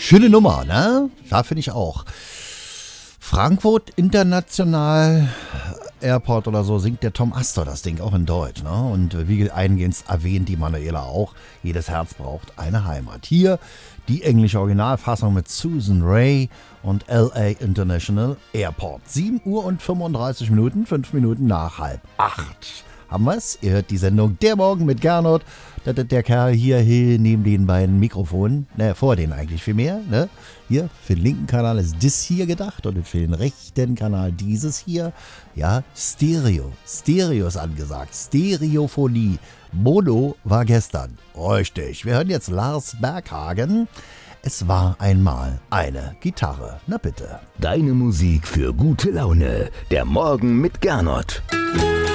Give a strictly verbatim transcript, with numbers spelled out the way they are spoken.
Schöne Nummer, ne? Ja, finde ich auch. Frankfurt International Airport oder so singt der Tom Astor das Ding auch in Deutsch, ne? Und wie eingehend erwähnt die Manuela auch, jedes Herz braucht eine Heimat. Hier die englische Originalfassung mit Susan Ray und L A International Airport. sieben Uhr und fünfunddreißig Minuten, fünf Minuten nach halb acht. Haben wir's? Ihr hört die Sendung Der Morgen mit Gernot. Der, der Kerl hier, hier neben den beiden Mikrofonen, ne, vor denen eigentlich viel mehr, ne? Hier, für den linken Kanal ist das hier gedacht und für den rechten Kanal dieses hier. Ja, Stereo. Stereo ist angesagt. Stereophonie. Mono war gestern. Richtig. Wir hören jetzt Lars Berghagen. Es war einmal eine Gitarre. Na bitte. Deine Musik für gute Laune. Der Morgen mit Gernot.